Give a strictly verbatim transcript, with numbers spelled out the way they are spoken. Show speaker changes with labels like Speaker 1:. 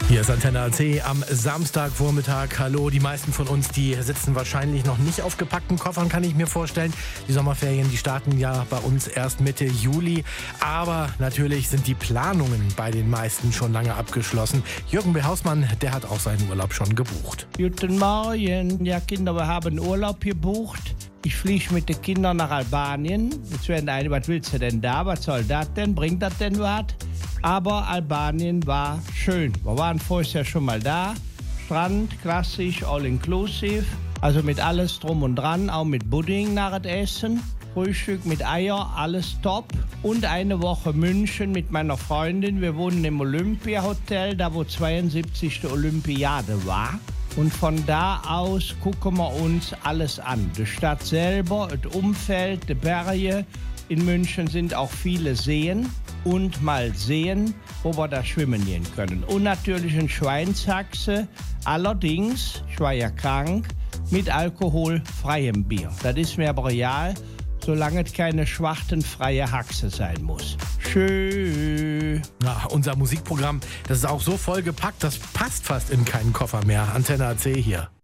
Speaker 1: Hier ist Antenne A C am Samstagvormittag. Hallo, die meisten von uns, die sitzen wahrscheinlich noch nicht auf gepackten Koffern, kann ich mir vorstellen. Die Sommerferien, die starten ja bei uns erst Mitte Juli. Aber natürlich sind die Planungen bei den meisten schon lange abgeschlossen. Jürgen B. Hausmann, der hat auch seinen Urlaub schon gebucht.
Speaker 2: Guten Morgen. Ja, Kinder, wir haben Urlaub gebucht. Ich fliege mit den Kindern nach Albanien. Jetzt werden eine, was willst du denn da? Was soll das denn? Bringt das denn was? Aber Albanien war schön. Wir waren vorher schon mal da. Strand, klassisch, all inclusive. Also mit alles drum und dran, auch mit Pudding nach dem Essen. Frühstück mit Eier, alles top. Und eine Woche München mit meiner Freundin. Wir wohnen im Olympiahotel, da wo zweiundsiebzigste Olympiade war. Und von da aus gucken wir uns alles an. Die Stadt selber, das Umfeld, die Berge. In München sind auch viele Seen und mal Seen, wo wir da schwimmen gehen können. Und natürlich ein Schweinshaxe. Allerdings, ich war ja krank, mit alkoholfreiem Bier. Das ist mir aber real, solange es keine schwachtenfreie Haxe sein muss. Schön.
Speaker 1: Ja, unser Musikprogramm, das ist auch so vollgepackt, das passt fast in keinen Koffer mehr. Antenne A C hier.